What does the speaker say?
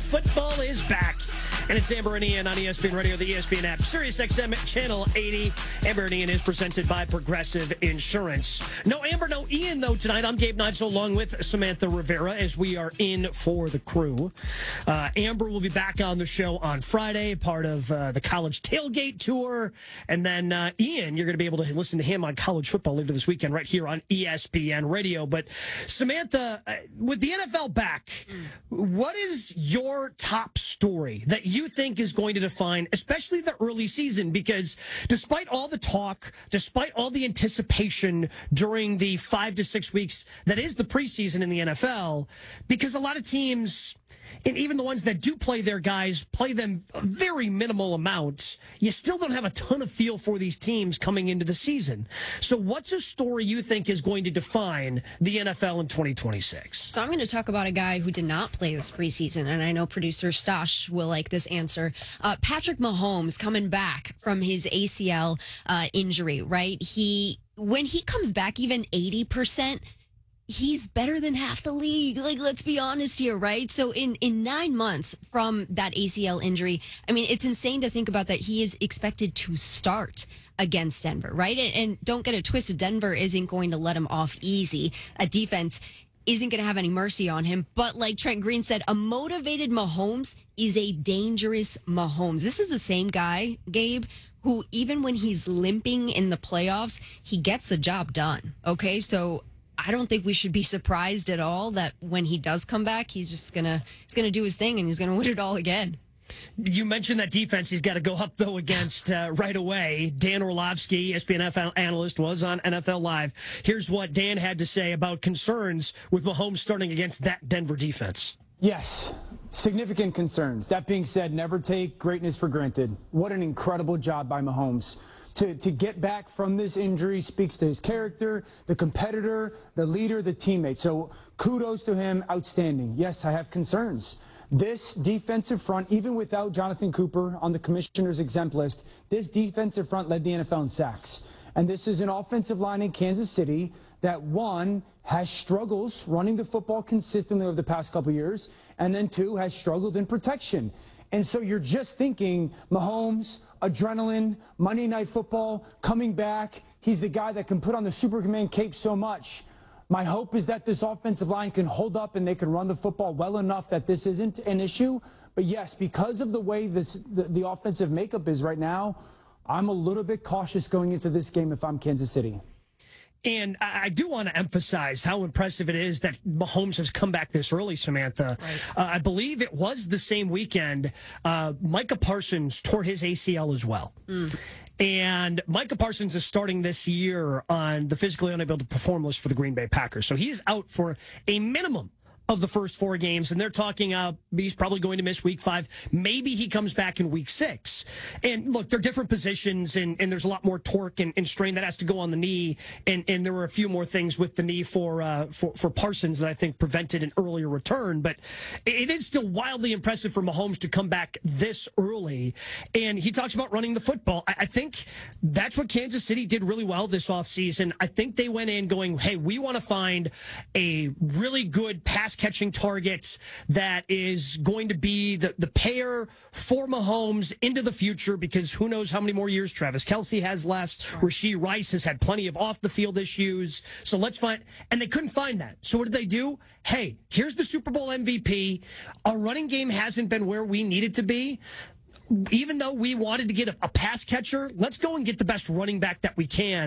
Football is back. And it's Amber and Ian on ESPN Radio, the ESPN app, Sirius XM Channel 80. Amber and Ian is presented by Progressive Insurance. No Amber, no Ian, though, tonight. I'm Gabe Nigel along with Samantha Rivera as we are in for the crew. Amber will be back on the show on Friday, part of the college tailgate tour. And then Ian, you're going to be able to listen to him on college football later this weekend right here on ESPN Radio. But Samantha, with the NFL back, what is your top story that you think is going to define, especially the early season? Because despite all the talk, despite all the anticipation during the 5 to 6 weeks that is the preseason in the NFL, because a lot of teams, and even the ones that do play their guys, play them a very minimal amount, you still don't have a ton of feel for these teams coming into the season. So what's a story you think is going to define the NFL in 2026? So I'm going to talk about a guy who did not play this preseason, and I know producer Stosh will like this answer. Patrick Mahomes coming back from his ACL injury, right? When he comes back, even 80%, he's better than half the league. Like, let's be honest here, right? So in 9 months from that ACL injury, I mean, it's insane to think about that he is expected to start against Denver, right? And don't get it twisted, Denver isn't going to let him off easy. A defense isn't going to have any mercy on him. But like Trent Green said, a motivated Mahomes is a dangerous Mahomes. This is the same guy, Gabe, who even when he's limping in the playoffs, he gets the job done. Okay, so I don't think we should be surprised at all that when he does come back, he's gonna do his thing and he's gonna win it all again. You mentioned that defense he's got to go up, though, against right away. Dan Orlovsky, ESPN NFL analyst, was on NFL Live. Here's what Dan had to say about concerns with Mahomes starting against that Denver defense. Yes, significant concerns. That being said, never take greatness for granted. What an incredible job by Mahomes. To get back from this injury speaks to his character, the competitor, the leader, the teammate. So kudos to him, outstanding. Yes, I have concerns. This defensive front, even without Jonathan Cooper on the commissioner's exempt list, this defensive front led the NFL in sacks. And this is an offensive line in Kansas City that, one, has struggles running the football consistently over the past couple years, and then two, has struggled in protection. And so you're just thinking Mahomes, adrenaline, Monday Night Football, coming back. He's the guy that can put on the Superman cape so much. My hope is that this offensive line can hold up and they can run the football well enough that this isn't an issue. But yes, because of the way the offensive makeup is right now, I'm a little bit cautious going into this game if I'm Kansas City. And I do want to emphasize how impressive it is that Mahomes has come back this early, Samantha. Right. I believe it was the same weekend Micah Parsons tore his ACL as well. And Micah Parsons is starting this year on the physically unable to perform list for the Green Bay Packers. So he is out for a minimum of the first 4 games, and they're talking he's probably going to miss week 5. Maybe he comes back in week 6. And look, they're different positions, and there's a lot more torque and strain that has to go on the knee. And there were a few more things with the knee for Parsons that I think prevented an earlier return. But it is still wildly impressive for Mahomes to come back this early. And he talks about running the football. I think that's what Kansas City did really well this offseason. I think they went in going, hey, we want to find a really good pass-catching target that is going to be the pair for Mahomes into the future, because who knows how many more years Travis Kelce has left. Rashee Rice has had plenty of off-the-field issues. So let's find, and they couldn't find that. So what did they do? Hey, here's the Super Bowl MVP. Our running game hasn't been where we need it to be. Even though we wanted to get a pass catcher, let's go and get the best running back that we can.